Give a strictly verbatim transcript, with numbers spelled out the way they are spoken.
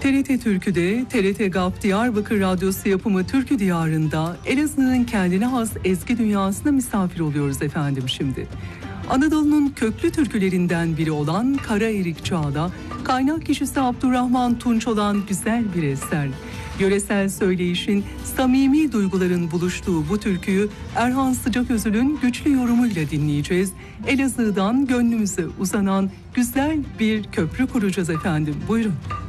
T R T Türkü'de, T R T GAP Diyarbakır Radyosu yapımı Türkü Diyarı'nda Elazığ'ın kendine has ezgi dünyasına misafir oluyoruz efendim şimdi. Anadolu'nun köklü türkülerinden biri olan Kara Erik Çağ'da kaynak kişisi Abdurrahman Tunç olan güzel bir eser. Yöresel söyleyişin, samimi duyguların buluştuğu bu türküyü Erhan Sıcaközül'ün güçlü yorumuyla dinleyeceğiz. Elazığ'dan gönlümüze uzanan güzel bir köprü kuracağız efendim. Buyurun.